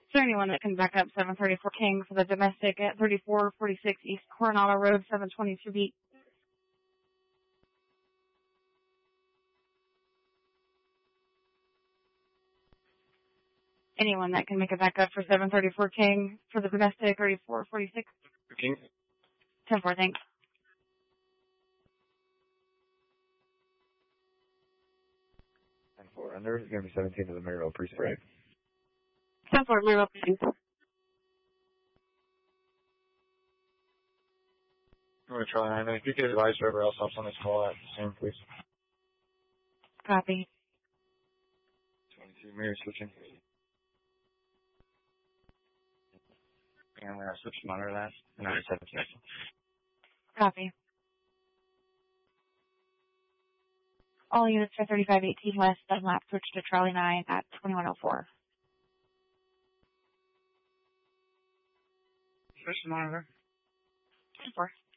there anyone that can back up 734 King for the domestic at 3446 East Coronado Road, 722 beat? Anyone that can make a backup for 734 King for the domestic 3446? King. 10-4, thanks. And 4 under is going to be 17 to the Maryville precinct. 10-4, Maryville precinct. I'm going to try 9. If you could advise whoever else hops on this call at the same, please. Copy. 22, Mary switching. And we're going to switch to monitor that. 97 seconds. Copy. All units are 3518 West, then lap switch to Charlie 9 at 2104. Switch to monitor. 10-4.